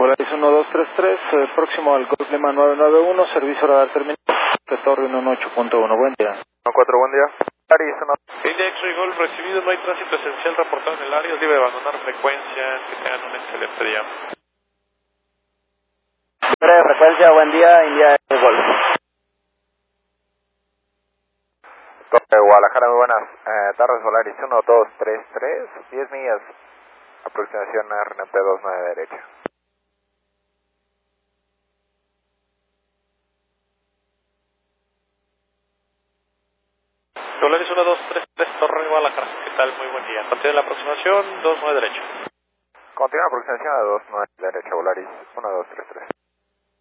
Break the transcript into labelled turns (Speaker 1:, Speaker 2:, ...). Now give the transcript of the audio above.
Speaker 1: Volaris 1233, próximo al Golf Lima 991, servicio radar terminal, Torre 18.1, buen día.
Speaker 2: 14, buen día. Volaris 1.
Speaker 3: India X-Ray Golf recibido, no hay tránsito esencial reportado en el área, es libre de abandonar frecuencia, que tengan un excelente día.
Speaker 4: Libre de frecuencia, buen día, India X-Ray Golf.
Speaker 2: Torre Guadalajara, muy buenas tardes, Volaris 1233, 10 millas, aproximación a RNP 29 derecha.
Speaker 3: Volaris 1233, Torre Guadalajara, ¿qué tal? Muy buen día. Continúa la aproximación, 29 derecha.
Speaker 2: Continúa aproximación a 29 derecha, Volaris 1233.